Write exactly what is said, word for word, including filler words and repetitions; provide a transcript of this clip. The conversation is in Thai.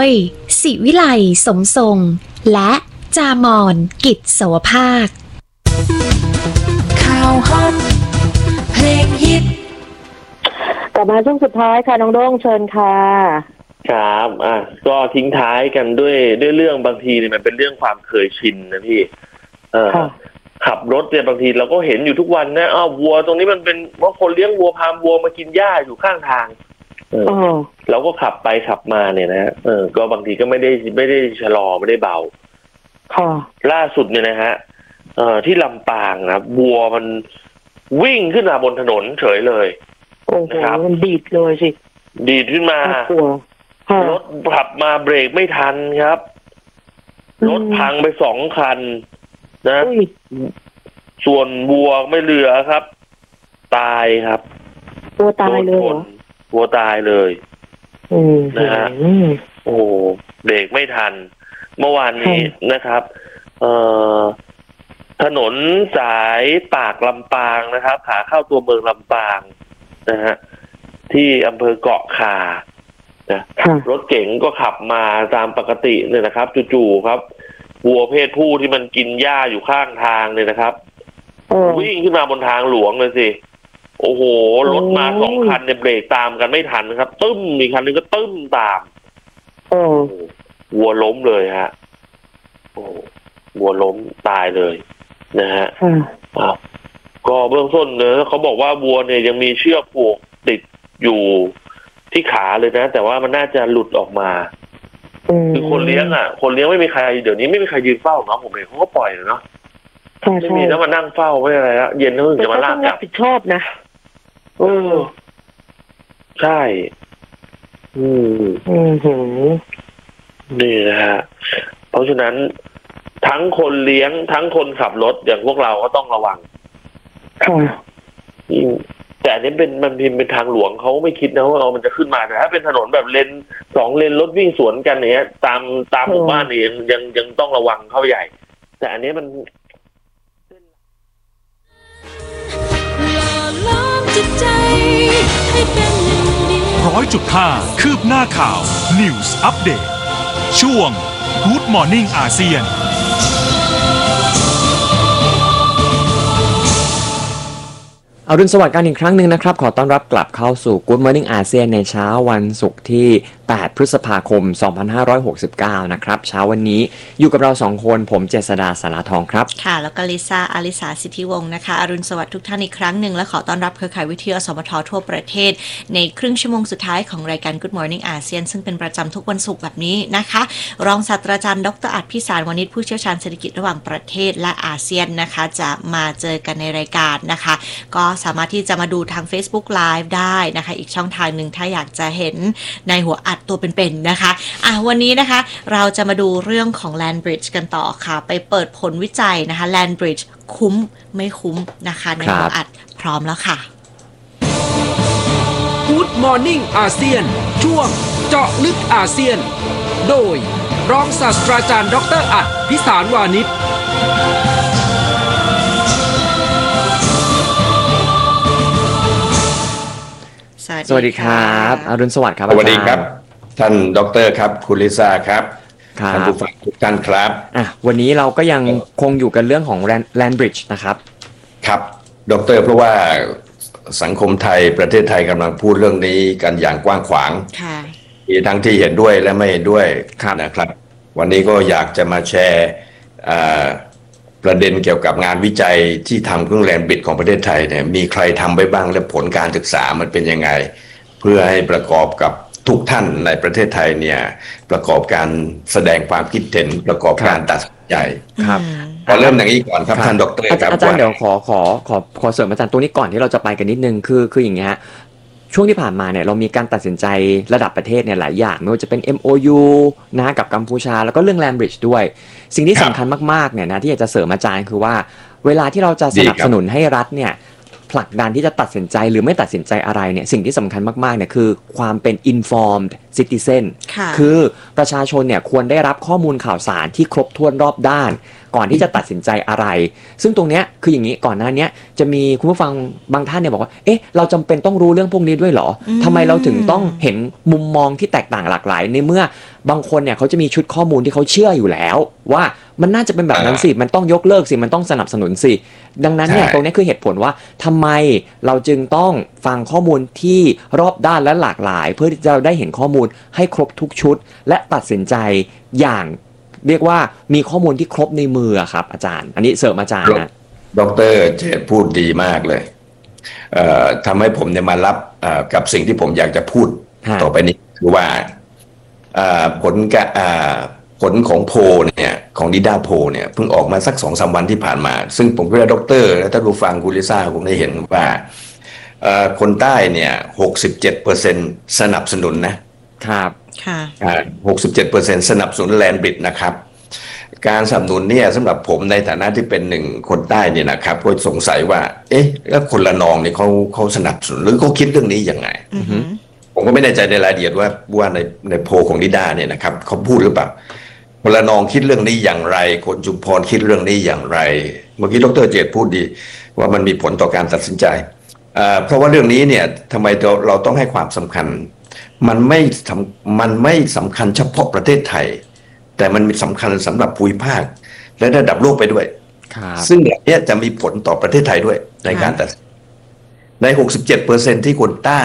ยศิวิไลสมทรงและจามอนกิจโสภาคข่าวฮอตเพลงฮิตกลับมาช่วงสุดท้ายค่ะน้องโด้งเชิญค่ะครับอ่ะก็ทิ้งท้ายกันด้วยด้วยเรื่องบางทีเนี่ยมันเป็นเรื่องความเคยชินนะพี่เออขับรถเนี่ยบางทีเราก็เห็นอยู่ทุกวันนะอ้าววัวตรงนี้มันเป็นว่าคนเลี้ยงวัวพาวัวมากินหญ้าอยู่ข้างทางเออเราก็ขับไปขับมาเนี่ยนะเออก็บางทีก็ไม่ได้ไม่ได้ชะลอไม่ได้เบาค่ะล่าสุดเนี่ยนะฮะเอ่อที่ลำปางนะวัวมันวิ่งขึ้นมาบนถนนเฉยเลยโอ้โหมันดีดเลยสิดีดขึ้นมารถขับมาเบรกไม่ทันครับรถพังไปสองคันนะส่วนวัวไม่เหลือครับตายครับวัวตายเลยเหรอวัวตายเลยนะฮะโอ้เบรกไม่ทันเมื่อวานนี้นะครับเอ่อถนนสายปากลำปางนะครับขาเข้าตัวเมืองลำปางนะฮะที่อำเภอเกาะข่านะรถเก๋งก็ขับมาตามปกติเนี่ยนะครับจู่ๆครับวัวเพศผู้ที่มันกินหญ้าอยู่ข้างทางเนี่ยนะครับวิ่งขึ้นมาบนทางหลวงเลยสิโอ้โหรถมาสองคันเนี่ยเบรกตามกันไม่ทันครับตึ้มอีกคันนึงก็ตึ้มตามโอ้วัวล้มเลยฮะโอ้วัวล้มตายเลยนะฮะก็เบื้องต้นเนี่ยเขาบอกว่าวัวเนี่ยยังมีเชือกผูกติดอยู่ที่ขาเลยนะแต่ว่ามันน่าจะหลุดออกมาคือคนเลี้ยงอ่ะคนเลี้ยงไม่มีใครเดี๋ยวนี้ไม่มีใครยืนเฝ้าเนาะผมเห็นเขาก็ปล่อยเนาะไม่มีแล้วมานั่งเฝ้าไม่อะไรแล้วเย็นเขาถึงจะมาลากกลับรับผิดชอบนะเออใช่อืมอืมนี่นะฮะเพราะฉะนั้นทั้งคนเลี้ยงทั้งคนขับรถอย่างพวกเราก็ต้องระวังค่ะแต่อันนี้เป็นมันพิมพ์เป็นทางหลวงเขาไม่คิดนะว่ามันจะขึ้นมาแต่ถ้าเป็นถนนแบบเลนสองเลนรถวิ่งสวนกันเนี้ยตามตามหมู่บ้านเองยังยังต้องระวังเข้าใหญ่แต่อันนี้มันร้อยจุดห้าคืบหน้าข่าว News Update ช่วง Good Morning อาเซียนอรุณสวัสดิ์กันอีกครั้งหนึ่งนะครับขอต้อนรับกลับเข้าสู่ Good Morning อาเซียนในเช้าวันศุกร์ที่แปดพฤษภาคมสองพันห้าร้อยหกสิบเก้านะครับเช้าวันนี้อยู่กับเราสองคนผมเจษฎาสาราทองครับค่ะแล้วก็ลิซ่าอาลิสาสิทธิวงศ์นะคะอรุณสวัสดิ์ทุกท่านอีกครั้งหนึ่งและขอต้อนรับเครือข่ายวิทยุอสมททั่วประเทศในครึ่งชั่วโมงสุดท้ายของรายการ Good Morning อาเซียนซึ่งเป็นประจำทุกวันศุกร์แบบนี้นะคะรองศาสตราจารย์ดร.อัฏฐพิสารวณิชผู้เชี่ยวชาญเศรษฐกิจระหว่างประเทศและอาเซียนนะคะจะมาเจอกันในรายการนะคะก็สามารถที่จะมาดูทาง Facebook Live ได้นะคะอีกช่องทางหนึ่งถ้าอยากจะเห็นในหัวอัดตัวเป็นๆนะคะอ่ะวันนี้นะคะเราจะมาดูเรื่องของ Land Bridge กันต่อค่ะไปเปิดผลวิจัยนะคะ Land Bridge คุ้มไม่คุ้มนะคะในหัวอัดพร้อมแล้วค่ะ Good Morning อาเซียนช่วงเจาะลึกอาเซียนโดยรองศาสตราจารย์ดร.อัฏฐพิสารวานิชสวัสดีครับอรุณสวัสดิ์ครับสวัสดีครับท่านดร.ครับคุณลิซ่าครับท่านผู้ฟังทุกท่านครับอ่ะวันนี้เราก็ยังคงอยู่กันเรื่องของ Land Bridge นะครับครับดร.เพราะว่าสังคมไทยประเทศไทยกำลังพูดเรื่องนี้กันอย่างกว้างขวางมีทั้งที่เห็นด้วยและไม่เห็นด้วยนะครับวันนี้ก็อยากจะมาแชร์ประเด็นเกี่ยวกับงานวิจัยที่ทำเครื่องแลนด์บริดจ์ของประเทศไทยเนี่ยมีใครทำไปบ้างและผลการศึกษามันเป็นยังไงเพื่อให้ประกอบกับทุกท่านในประเทศไทยเนี่ยประกอบการแสดงความคิดเห็นประกอบการตัดสินใจครับพอเริ่มอย่างนี้ก่อนครับท่านดร.ครับอาจารย์เดี๋ยวขอขอขอขอเสริมอาจารย์ตรงนี้ก่อนที่เราจะไปกันนิดนึงคือคืออย่างเงี้ยช่วงที่ผ่านมาเนี่ยเรามีการตัดสินใจระดับประเทศเนี่ยหลายอย่างไม่ว่าจะเป็น เอ็ม โอ ยู นะกับกัมพูชาแล้วก็เรื่อง Land Bridge ด้วยสิ่งที่สำคัญมากๆเนี่ยนะที่อยากจะเสริมอาจารย์คือว่าเวลาที่เราจะสนับสนุนให้รัฐเนี่ยผผลักดันที่จะตัดสินใจหรือไม่ตัดสินใจอะไรเนี่ยสิ่งที่สำคัญมากๆเนี่ยคือความเป็น informed citizen ค่ะคือประชาชนเนี่ยควรได้รับข้อมูลข่าวสารที่ครบถ้วนรอบด้านก่อนที่จะตัดสินใจอะไร ซึ่งตรงเนี้ยคืออย่างนี้ก่อนหน้านี้จะมีคุณผู้ฟังบางท่านเนี่ยบอกว่าเอ๊ะเราจำเป็นต้องรู้เรื่องพวกนี้ด้วยเหรอทำไมเราถึงต้องเห็นมุมมองที่แตกต่างหลากหลายในเมื่อบางคนเนี่ยเขาจะมีชุดข้อมูลที่เขาเชื่ออยู่แล้วว่ามันน่าจะเป็นแบบนั้นสิมันต้องยกเลิกสิมันต้องสนับสนุนสิดังนั้นเนี่ยตรงนี้คือเหตุผลว่าทำไมเราจึงต้องฟังข้อมูลที่รอบด้านและหลากหลายเพื่อที่จะได้เห็นข้อมูลให้ครบทุกชุดและตัดสินใจอย่างเรียกว่ามีข้อมูลที่ครบในมือครับอาจารย์อันนี้เสริมอาจารย์นะดร.เจตพูดดีมากเลยเอ่อทำให้ผมเนี่ยมารับกับสิ่งที่ผมอยากจะพูดต่อไปนี้คือว่าผลกะผลของโพลเนี่ยของดิด้าโพลเนี่ยเพิ่งออกมาสักสองสามวันที่ผ่านมาซึ่งผมก็ได้ดร.และท่านผู้ฟังคุณลิซ่าผมได้เห็นว่าคนใต้เนี่ยหกสิบเจ็ดเปอร์เซ็นต์สนับสนุนนะครับค่ะหกสิบเจ็ดเปอร์เซ็นต์สนับสนุนแลนด์บริดจ์นะครับการสนับสนุนเนี่ยสำหรับผมในฐานะที่เป็นหนึ่งคนใต้เนี่ยนะครับก็สงสัยว่าเอ๊ะแล้วคนละนองเนี่ยเขาเขาสนับสนุนหรือเขาคิดเรื่องนี้ยังไงผมก็ไม่แน่ใจในรายละเอียดว่าว่าในในโพลของดิด้าเนี่ยนะครับเขาพูดหรือเปล่าคนละนองคิดเรื่องนี้อย่างไรคนชุมพรคิดเรื่องนี้อย่างไรเมื่อกี้ดร.เจตพูดดีว่ามันมีผลต่อการตัดสินใจเพราะว่าเรื่องนี้เนี่ยทำไมเราเราต้องให้ความสำคัญมันไม่มันไม่สำคัญเฉพาะประเทศไทยแต่มันมีสำคัญสำหรับภูมิภาคและระดับโลกไปด้วยซึ่งแบบนี้จะมีผลต่อประเทศไทยด้วยในการตัดใน หกสิบเจ็ดเปอร์เซ็นต์ ที่คนใต้